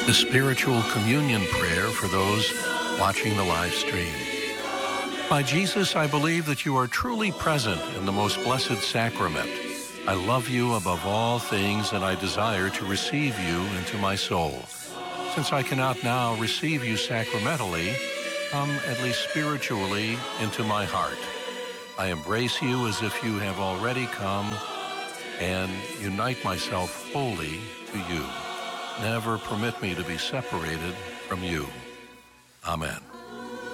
The spiritual communion prayer for those watching the live stream. My Jesus, I believe that you are truly present in the most blessed sacrament. I love you above all things, and I desire to receive you into my soul. Since I cannot now receive you sacramentally, come at least spiritually into my heart. I embrace you as if you have already come and unite myself wholly to you. Never permit me to be separated from you. Amen.